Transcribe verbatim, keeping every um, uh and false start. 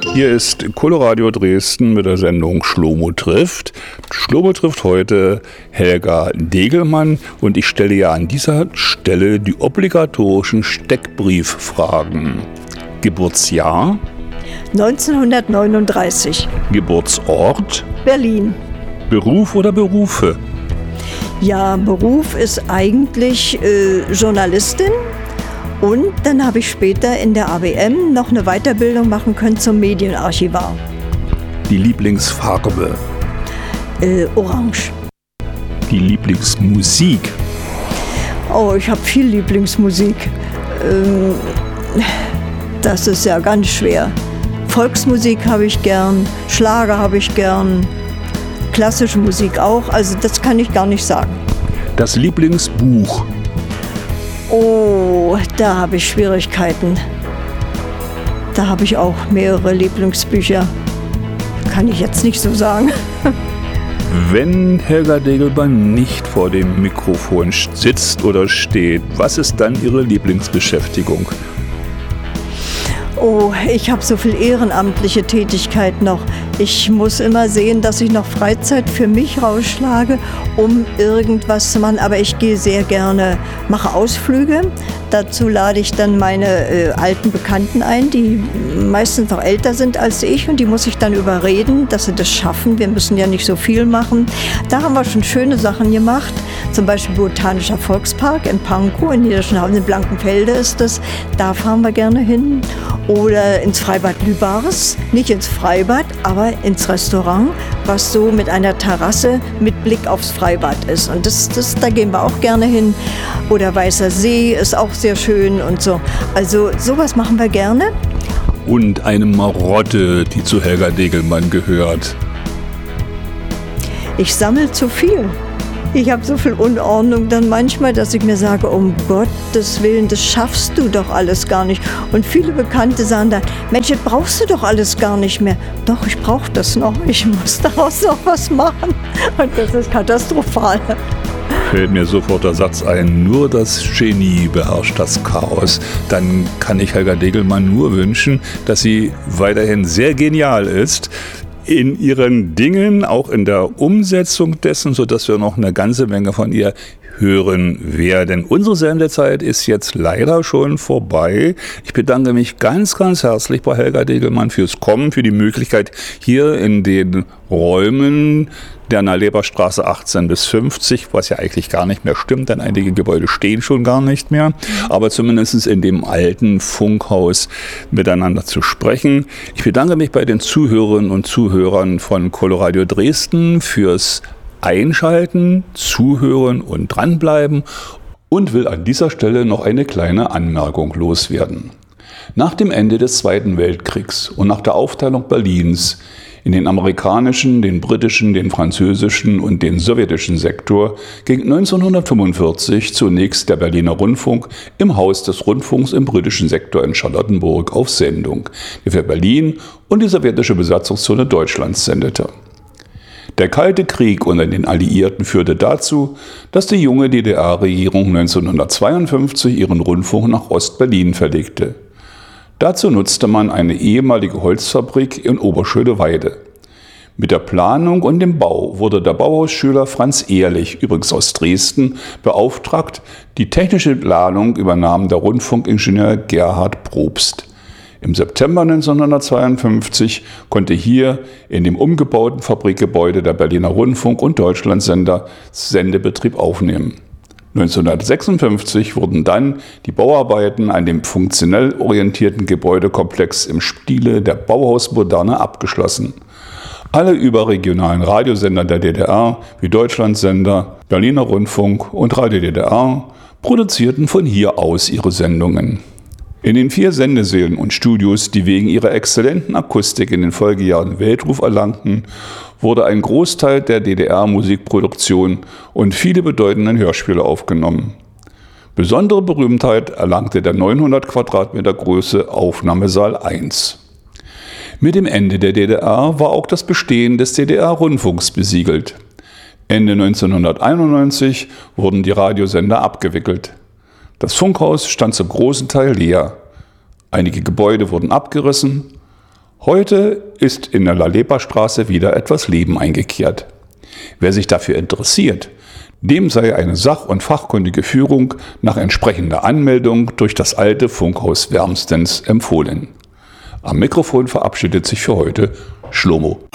Hier ist Coloradio Dresden mit der Sendung Schlomo trifft. Schlomo trifft heute Helga Degelmann und ich stelle ja an dieser Stelle die obligatorischen Steckbrieffragen. Geburtsjahr? neunzehnhundertneununddreißig. Geburtsort? Berlin. Beruf oder Berufe? Ja, Beruf ist eigentlich äh, Journalistin. Und dann habe ich später in der A B M noch eine Weiterbildung machen können zum Medienarchivar. Die Lieblingsfarbe? Äh, Orange. Die Lieblingsmusik? Oh, ich habe viel Lieblingsmusik. Ähm, das ist ja ganz schwer. Volksmusik habe ich gern, Schlager habe ich gern, klassische Musik auch. Also das kann ich gar nicht sagen. Das Lieblingsbuch? Oh, da habe ich Schwierigkeiten. Da habe ich auch mehrere Lieblingsbücher. Kann ich jetzt nicht so sagen. Wenn Helga Degelmann nicht vor dem Mikrofon sitzt oder steht, was ist dann Ihre Lieblingsbeschäftigung? Oh, ich habe so viel ehrenamtliche Tätigkeit noch. Ich muss immer sehen, dass ich noch Freizeit für mich rausschlage, um irgendwas zu machen. Aber ich gehe sehr gerne, mache Ausflüge. Dazu lade ich dann meine äh, alten Bekannten ein, die meistens noch älter sind als ich. Und die muss ich dann überreden, dass sie das schaffen. Wir müssen ja nicht so viel machen. Da haben wir schon schöne Sachen gemacht. Zum Beispiel Botanischer Volkspark in Pankow, in Niederschönhausen, in Blankenfelde ist das. Da fahren wir gerne hin. Oder ins Freibad Lübars, nicht ins Freibad, aber ins Restaurant, was so mit einer Terrasse mit Blick aufs Freibad ist. Und das, das, da gehen wir auch gerne hin. Oder Weißer See ist auch sehr schön und so. Also sowas machen wir gerne. Und eine Marotte, die zu Helga Degelmann gehört. Ich sammle zu viel. Ich habe so viel Unordnung dann manchmal, dass ich mir sage, um Gottes Willen, das schaffst du doch alles gar nicht. Und viele Bekannte sagen dann, Mensch, das brauchst du doch alles gar nicht mehr. Doch, ich brauche das noch. Ich muss daraus noch was machen. Und das ist katastrophal. Fällt mir sofort der Satz ein, nur das Genie beherrscht das Chaos. Dann kann ich Helga Degelmann nur wünschen, dass sie weiterhin sehr genial ist in ihren Dingen, auch in der Umsetzung dessen, sodass wir noch eine ganze Menge von ihr hören werden. Unsere Sendezeit ist jetzt leider schon vorbei. Ich bedanke mich ganz, ganz herzlich bei Helga Degelmann fürs Kommen, für die Möglichkeit, hier in den Räumen der Naleberstraße achtzehn bis fünfzig, was ja eigentlich gar nicht mehr stimmt, denn einige Gebäude stehen schon gar nicht mehr, aber zumindest in dem alten Funkhaus miteinander zu sprechen. Ich bedanke mich bei den Zuhörerinnen und Zuhörern von Coloradio Dresden fürs Einschalten, Zuhören und dranbleiben und will an dieser Stelle noch eine kleine Anmerkung loswerden. Nach dem Ende des Zweiten Weltkriegs und nach der Aufteilung Berlins in den amerikanischen, den britischen, den französischen und den sowjetischen Sektor ging neunzehnhundertfünfundvierzig zunächst der Berliner Rundfunk im Haus des Rundfunks im britischen Sektor in Charlottenburg auf Sendung, der für Berlin und die sowjetische Besatzungszone Deutschlands sendete. Der Kalte Krieg unter den Alliierten führte dazu, dass die junge D D R-Regierung neunzehnhundertzweiundfünfzig ihren Rundfunk nach Ost-Berlin verlegte. Dazu nutzte man eine ehemalige Holzfabrik in Oberschöneweide. Mit der Planung und dem Bau wurde der Bauhausschüler Franz Ehrlich, übrigens aus Dresden, beauftragt. Die technische Planung übernahm der Rundfunkingenieur Gerhard Probst. Im September neunzehnhundertzweiundfünfzig konnte hier in dem umgebauten Fabrikgebäude der Berliner Rundfunk und Deutschlandsender Sendebetrieb aufnehmen. neunzehnhundertsechsundfünfzig wurden dann die Bauarbeiten an dem funktionell orientierten Gebäudekomplex im Stile der Bauhausmoderne abgeschlossen. Alle überregionalen Radiosender der D D R, wie Deutschlandsender, Berliner Rundfunk und Radio D D R, produzierten von hier aus ihre Sendungen. In den vier Sendesälen und Studios, die wegen ihrer exzellenten Akustik in den Folgejahren Weltruf erlangten, wurde ein Großteil der D D R-Musikproduktion und viele bedeutende Hörspiele aufgenommen. Besondere Berühmtheit erlangte der neunhundert Quadratmeter große Aufnahmesaal eins. Mit dem Ende der D D R war auch das Bestehen des D D R-Rundfunks besiegelt. Ende neunzehnhunderteinundneunzig wurden die Radiosender abgewickelt. Das Funkhaus stand zum großen Teil leer. Einige Gebäude wurden abgerissen. Heute ist in der Lalepa-Straße wieder etwas Leben eingekehrt. Wer sich dafür interessiert, dem sei eine sach- und fachkundige Führung nach entsprechender Anmeldung durch das alte Funkhaus wärmstens empfohlen. Am Mikrofon verabschiedet sich für heute Schlomo.